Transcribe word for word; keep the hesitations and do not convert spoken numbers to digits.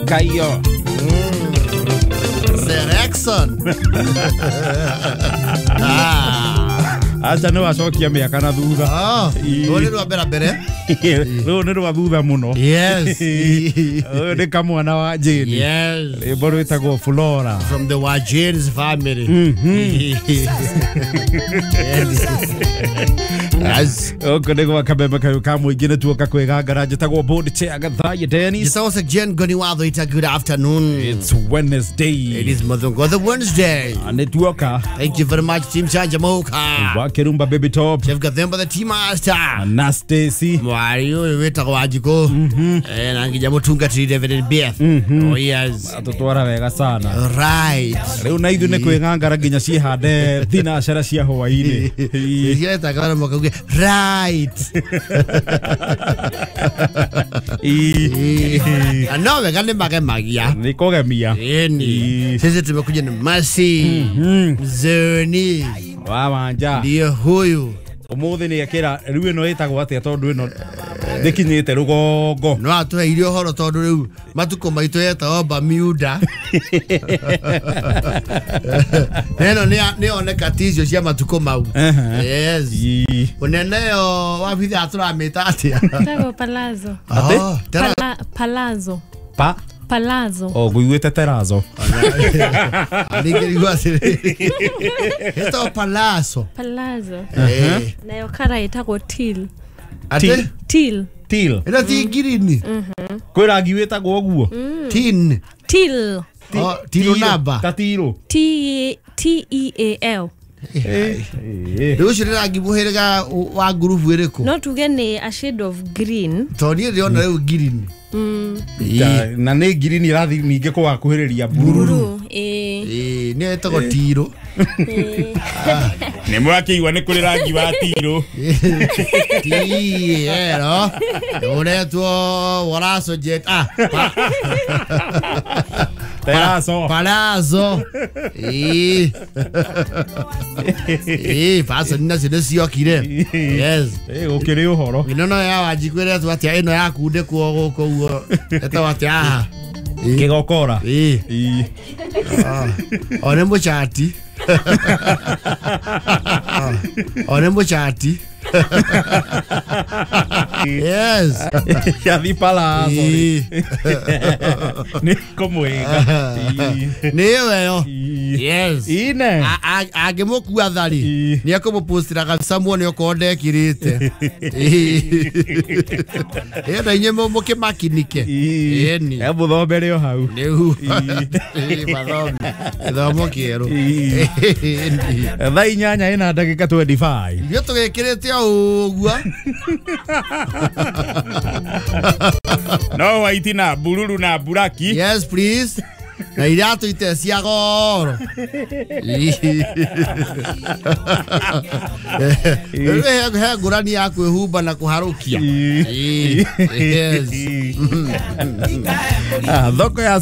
Kayo. Selection. Ah. Acha no acokia miaka na thutha. Ah. Ole ro bera bere. Ro ne ro thutha muno. Yes. Ne kamwana wa Jane. Yes. E bodo itagwo Flora from the Wajane's family. Mhm. As okay go kabembe kayo kamwe igine tuoka kwega garage tagwo board chair gathaye Dennis. It's also Jen Goni Watho. It's a good afternoon. It's Wednesday. It is Madhungo the Wednesday. And it tuoka. Thank you very much, Team Chanja Moka. Wa Kirumba Baby Top. Chef Gathemba the Team Master. Na Stacy. Mario weta wajiko. Mhm. Eh nangija mutunga tri David Beth. Oh yes. Atutwara wega sana. Right. Riu na ithu ne kwingangara nginya ciihande thina cara cia hwaini. Yeta kana moka right. Ano wega ne magemagia. Ni kogemia. Eni. Sisi tumekuja na Masi. Zoni. Wa wanja. Ndio huyu. Umuthi ni akira riu ino itagwo atia tondu ino ndikinyite rugongo no atuhe irio horo tondu riu matuko maitu yeta oba miuda neno ni ni oneka tizio cia matuko mau yes uneneo wabithi aturamita atia Tago Palazzo. Ah, Pala, Palazzo. Pa Palazzo. Oh, guiwete terazo. Aligiri gwasiri. Eto Palazzo. Palazzo. Eh. Na yokara itago Til. Ate? Til. Til. Ela ti girini. Mhm. Kwira giweta gwoguo. Tin. Til. Oh, tiro naba. Tatiro. T T E A L. Eh. Riu shirira gibuhirega wa group wereko. No tugene a shade of green. Toni riona riu girini. Mm. Na ne girini rathi ninge kwa kuhiriria bururu. Eh. Eh, ne etago tiro. Ne mwakiigwa ne kuri rangi wa tiro. Ti, eh, no. Ore tuo waraso jet. Ah. Terazo. Palazzo. Eh. Eh, pasa nina sile sio kire. Yes. Eh, ukiri uhoro. Inono ya wajikwere tu atia ino ya kunde kuo goko uo. Eta watia. Kigokora. Eh. Eh. Ah. One muchati. One muchati. Yes. Ya di Palazzo. Ni como ega. Ni weyo. Yes. Ine. Agemoku athari. Ni akomupostira kabisa muone okonde kirite. Eh na nyemo moke makinike. Eni. Ya buthomere yo hau. Niu. Eh bathom. Thomo kiero. Thaa inyanya ina ndagika twenty-five. Yo tugekirite ogua. No waiti na bururu na buraki. Yes please. Na irato ite cia goro. Eh, he ngurani ya kwihumba na kuharukia. Yes. Ah, thoko ya